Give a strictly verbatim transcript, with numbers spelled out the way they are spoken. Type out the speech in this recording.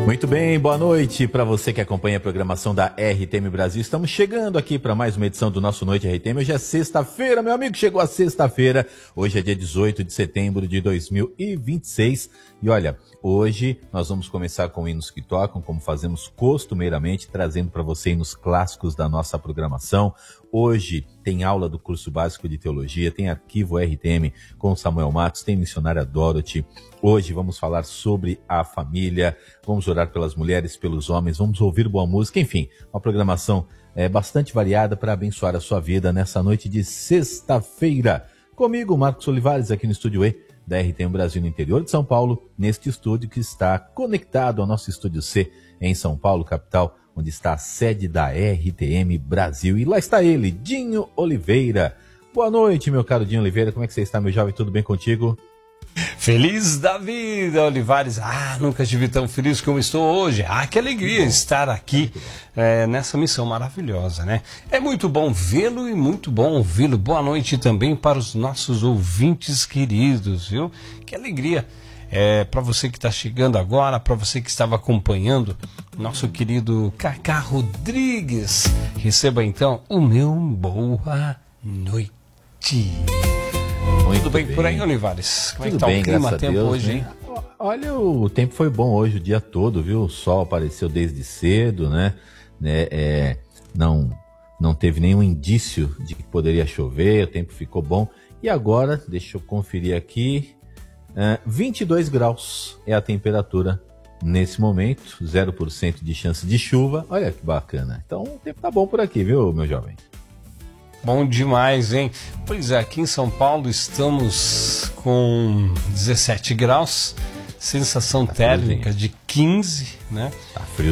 Muito bem, boa noite para você que acompanha a programação da R T M Brasil. Estamos chegando aqui para mais uma edição do nosso Noite R T M. Hoje é sexta-feira, meu amigo, chegou a sexta-feira. Hoje é dia dezoito de setembro de dois mil e vinte e seis. E olha, hoje nós vamos começar com hinos que tocam, como fazemos costumeiramente, trazendo para você hinos clássicos da nossa programação. Hoje tem aula do curso básico de teologia, tem arquivo R T M com Samuel Matos, tem missionária Dorothy. Hoje vamos falar sobre a família, vamos orar pelas mulheres, pelos homens, vamos ouvir boa música, enfim, uma programação é, bastante variada para abençoar a sua vida nessa noite de sexta-feira. Comigo, Marcos Olivares, aqui no Estúdio E da R T M Brasil, no interior de São Paulo, neste estúdio que está conectado ao nosso Estúdio C em São Paulo, capital, onde está a sede da R T M Brasil. E lá está ele, Dinho Oliveira. Boa noite, meu caro Dinho Oliveira. Como é que você está, meu jovem? Tudo bem contigo? Feliz da vida, Olivares. Ah, nunca estive tão feliz como estou hoje. Ah, que alegria estar aqui é, nessa missão maravilhosa, né? É muito bom vê-lo e muito bom ouvi-lo. Boa noite também para os nossos ouvintes queridos, viu? Que alegria. É, para você que está chegando agora, para você que estava acompanhando, nosso querido Cacá Rodrigues. Receba então o meu boa noite. Muito Tudo bem, bem por aí, Olivares? Como Tudo é que tá bem, o clima, graças tempo a Deus, hoje, né? hein? Olha, o tempo foi bom hoje o dia todo, viu? O sol apareceu desde cedo, né? né? É, não, não teve nenhum indício de que poderia chover, o tempo ficou bom. E agora, deixa eu conferir aqui, uh, vinte e dois graus é a temperatura nesse momento, zero por cento de chance de chuva. Olha que bacana. Então o tempo tá bom por aqui, viu, meu jovem? Bom demais, hein? Pois é, aqui em São Paulo estamos com dezessete graus, sensação tá térmica friozinho. de quinze, né? Tá frio.